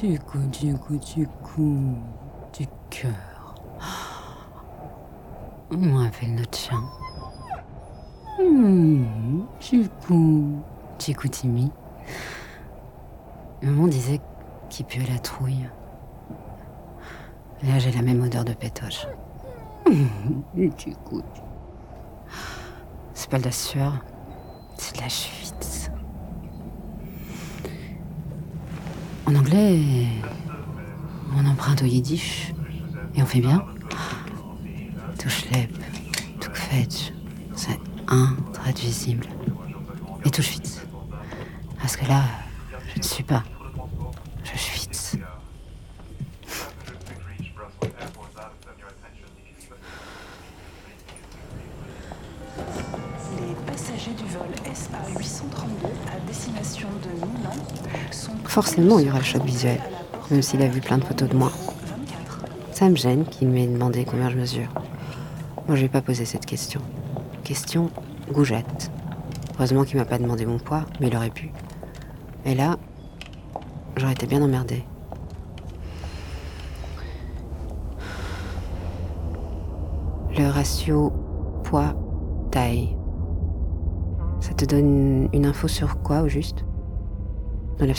du cœur. On appelle notre chien. Chico Timmy. Maman disait qu'il puait la trouille. Là, j'ai la même odeur de pétoche. C'est pas de la sueur, c'est de la schwitz. En anglais, on emprunte au yiddish et on fait bien. Tout schlepp, tout fetch, c'est intraduisible. Et tout schwitz. Parce que là, je ne suis pas. Je schwitz. Les passagers du vol SA 832 à destination de Milan sont... Forcément, il y aura le choc visuel, même s'il a vu plein de photos de moi. Ça me gêne qu'il m'ait demandé combien je mesure. Moi, je vais pas poser cette question. Question goujette. Heureusement qu'il m'a pas demandé mon poids, mais il aurait pu. Et là, j'aurais été bien emmerdée. Le ratio poids-taille, ça te donne une info sur quoi au juste ? Dans l'absolu ?